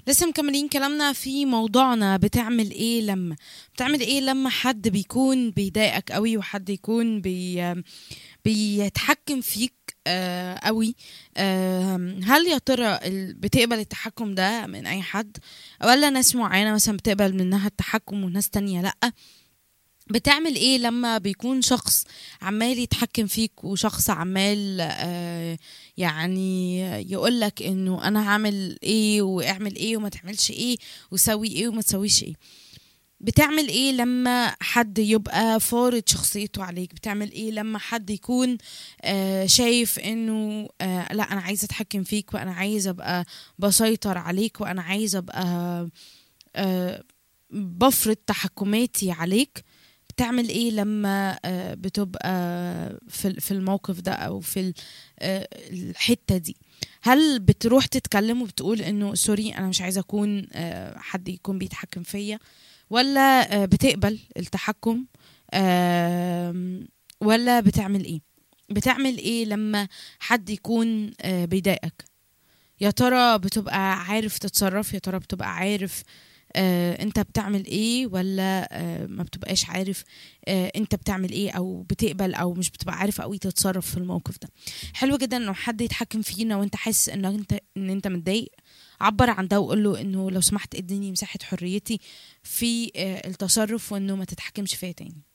لسه مكملين كلامنا في موضوعنا. بتعمل ايه لما حد بيكون بيضايقك قوي، وحد يكون بيتحكم فيك قوي. هل يا ترى بتقبل التحكم ده من اي حد، ولا ناس معينة مثلا بتقبل منها التحكم وناس تانية لأ؟ بتعمل ايه لما بيكون شخص عمال يتحكم فيك، وشخص عمال يعني يقولك انه انا هعمل ايه واعمل ايه وما تعملش ايه وسوي ايه وما تسويش ايه؟ بتعمل ايه لما حد يبقى فارض شخصيته عليك؟ بتعمل ايه لما حد يكون شايف انه لا، انا عايز اتحكم فيك، وانا عايز ابقى بسيطر عليك، وانا عايز ابقى آه، بفرض تحكماتي عليك؟ بتعمل ايه لما بتبقى في الموقف ده، او في الحتة دي؟ هل بتروح تتكلم وبتقول انه سوري، انا مش عايزة اكون حد يكون بيتحكم فيا، ولا بتقبل التحكم؟ ولا بتعمل ايه؟ بتعمل ايه لما حد يكون بيضايقك؟ يا ترى بتبقى عارف تتصرف؟ يا ترى بتبقى عارف انت بتعمل ايه، ولا ما بتبقاش عارف انت بتعمل ايه، او بتقبل او مش بتبقى عارف قوي تتصرف في الموقف ده؟ حلو جدا انه حد يتحكم فينا وانت حاسس ان انت متضايق. عبر عن ده وقول له انه لو سمحت اديني مساحة حريتي في التصرف، وانه ما تتحكمش فيا تاني.